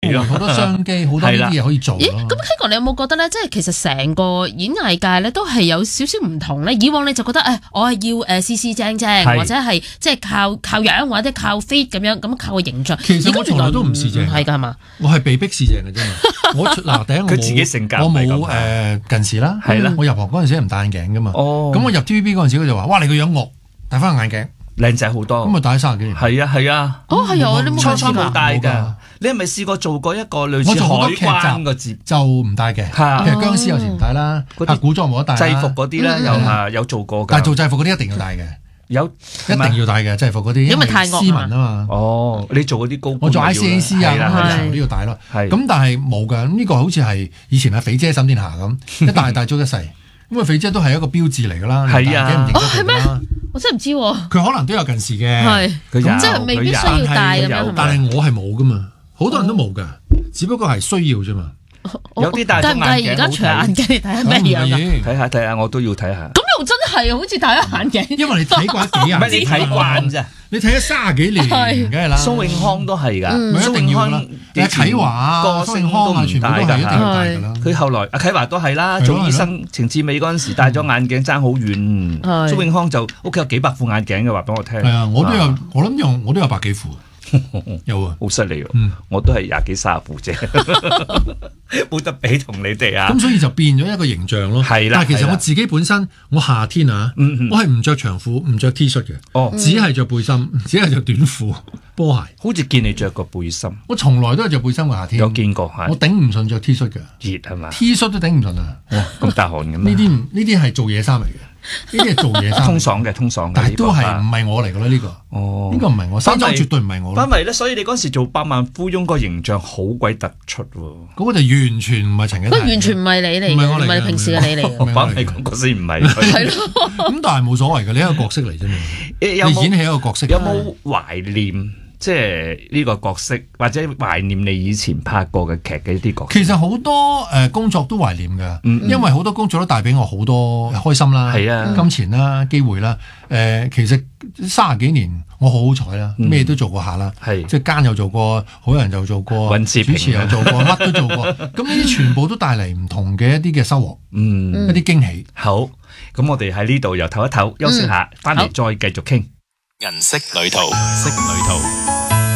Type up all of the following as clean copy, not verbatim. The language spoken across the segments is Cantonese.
援、好多商機、好多呢啲嘢可以做咯。 咦？咁 K 哥，你有冇覺得咧？即係其實成個演藝界咧都係有少少唔同咧。以往你就覺得我係要四正正，或者係即係靠樣或者靠 fit 咁樣，咁靠個形象。 其實我從來都唔試正， 係㗎係嘛？ 我係被逼試正嘅啫嘛。第一佢自己性格， 我冇近視啦。 係啦， 我入行嗰陣時唔戴眼鏡㗎嘛。 哦， 咁我入 TVB 嗰陣時，佢就話：哇，你個樣惡，戴翻個眼鏡。 靚仔好多， 咁咪戴咗30幾年。 係啊係啊， 哦係啊，你冇初冇戴㗎。你係咪試過做過一個類似海關個節就唔戴嘅？其實僵屍有時唔戴啦，古裝冇得戴。 制服嗰啲咧有做過㗎。 但係做制服嗰啲一定要戴嘅，一定要戴嘅制服嗰啲，因為太斯文啊嘛。 哦，你做嗰啲高官， 我做 ICAC 啊，都要戴咯。咁但係冇㗎，呢個好似係以前阿肥姐沈殿霞咁，一戴足一世。咁啊，肥姐都係一個標誌嚟㗎啦。 係啊， 係咩？我真係唔知喎。 佢可能都有近視嘅， 咁即係未必需要戴咁樣。 但係我係冇㗎嘛，好多人都冇㗎，只不過係需要啫嘛。 有啲戴咗眼鏡， 而家除眼鏡你睇下咩樣㗎？ 睇下，我都要睇下。 咁又真係好似戴咗眼鏡， 因為你睇慣幾廿年， 你睇慣咋？ 你睇咗30幾年，梗係啦。 蘇永康都係㗎， 蘇永康啦，啟華啊，蘇永康啊，全部都係一定要戴㗎啦。 佢後來阿啟華都係啦，做醫生程志美嗰陣時戴咗眼鏡爭好遠。蘇永康就屋企有幾百副眼鏡嘅，話俾我聽。 係啊，我都有，我諗我都有百幾副。有啊， 好犀利喎！我都係20幾30副啫，冇得比同你哋啊。 咁所以就變咗一個形象咯。 係啦， 但係其實我自己本身，我夏天啊，我係唔着長褲，唔着 T 恤嘅，只係着背心，只係着短褲、波鞋。 好似見你着過背心， 我從來都係着背心嘅夏天。 有見過係。 我頂唔順着 T 恤嘅， 熱係嘛 ？T 恤都頂唔順啊！ 咁大汗嘅呢啲係做嘢衫嚟嘅。呢啲係做嘢衫， 通爽嘅，但係都係唔係我嚟㗎啦呢個。呢個唔係我，西裝絕對唔係我。 翻嚟咧，所以你嗰時做百萬富翁個形象好鬼突出喎。 嗰個就完全唔係陳啟泰， 完全唔係你嚟，唔係平時嘅你嚟。 百萬嗰個先唔係。 係咯。 咁但係冇所謂嘅，你一個角色嚟啫嘛。你演戲一個角色。 有冇懷念？即係呢個角色，或者懷念你以前拍過嘅劇嘅一啲角色。 其實好多工作都懷念㗎，因為好多工作都帶俾我好多開心啦、金錢啦、機會啦。其實30幾年我好好彩啦，咩都做過下啦，即係奸又做過，好人又做過，主持又做過，乜都做過。咁呢啲全部都帶嚟唔同嘅一啲嘅收穫，一啲驚喜。 好，咁我哋喺呢度又唞一唞，休息下，翻嚟再繼續傾。 銀色旅途，色旅途。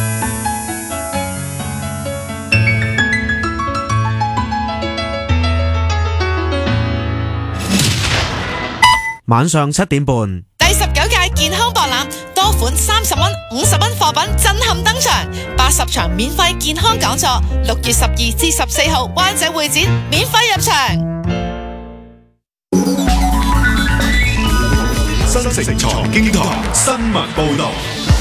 晚上7點半， 第19屆健康博覽，多款30蚊、50蚊貨品震撼登場，80場免費健康講座，6月12至14號灣仔會展免費入場。 新城財經台新聞報道。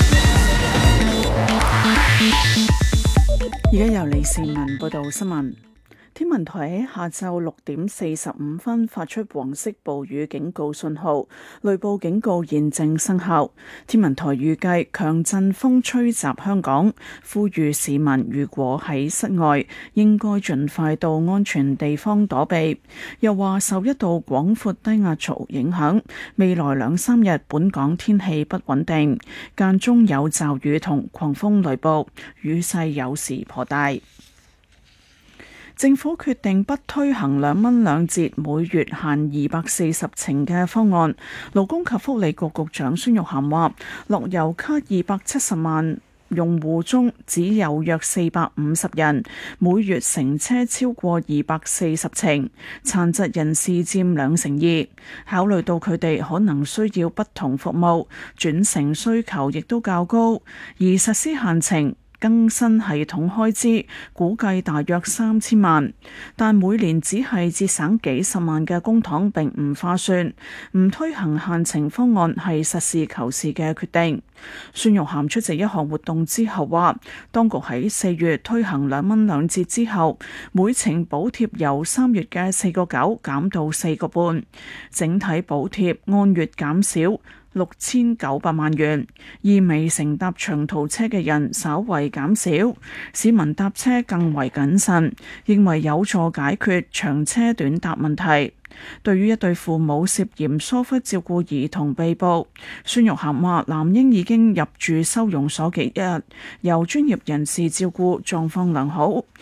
而家由李善文報道新聞。天文台喺下晝6點45分發出黃色暴雨警告信號，雷暴警告現正生效。天文台預計強陣風吹襲香港，呼籲市民如果喺室外，應該盡快到安全地方躲避。又話受一道廣闊低壓槽影響，未來2-3日本港天氣不穩定，間中有驟雨同狂風雷暴，雨勢有時頗大。政府決定不推行2蚊2折每月限240程嘅方案。勞工及福利局局長孫玉菡話，樂悠卡270萬用戶中只有約450人每月乘車超過240程，殘疾人士佔2成2。考慮到佢哋可能需要不同服務，轉乘需求亦都較高，而實施限程更新系統開支估計大約3000萬，但每年只係節省幾十萬嘅公帑並唔划算，唔推行限程方案係實事求是嘅決定。孫玉菡出席一項活動之後話，當局喺4月推行2蚊2折之後，每程補貼由3月嘅4.9減到4.5，整體補貼按月減少6900萬元，意味乘搭長途車嘅人稍為減少，市民搭車更為謹慎，認為有助解決長車短搭問題。對於一對父母涉嫌疏忽照顧兒童被捕，孫玉菡話男嬰已經入住收容所幾日，由專業人士照顧，狀況良好。